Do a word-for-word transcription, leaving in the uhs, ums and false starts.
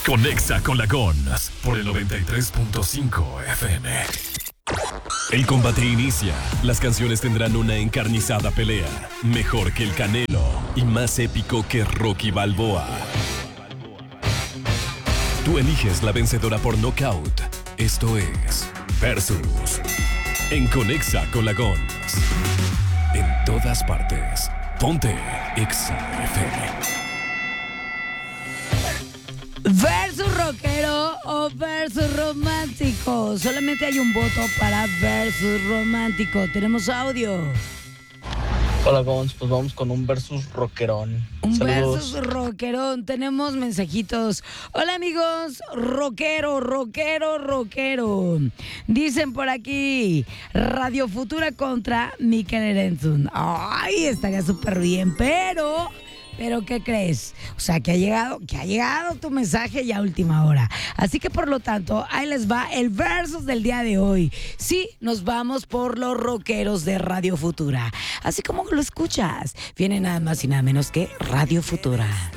Conexa con la Gons por el noventa y tres punto cinco F M. El combate inicia. Las canciones tendrán una encarnizada pelea. Mejor que el Canelo y más épico que Rocky Balboa. Tú eliges la vencedora por nocaut. Esto es Versus. En Conexa con la Gons. En todas partes. Ponte Exa F M. Versus rockero o versus romántico. Solamente hay un voto para versus romántico. Tenemos audio. Hola, Gons, pues vamos con un versus rockerón. Un Saludos. versus rockerón. Tenemos mensajitos. Hola, amigos. Rockero, rockero, rockero. Dicen por aquí: Radio Futura contra Mikel Erentxun. Ay, estaría súper bien, pero... Pero, ¿qué crees? O sea, que ha llegado, que ha llegado tu mensaje ya a última hora. Así que, por lo tanto, ahí les va el versus del día de hoy. Sí, nos vamos por los rockeros de Radio Futura. Así como lo escuchas, viene nada más y nada menos que Radio Futura.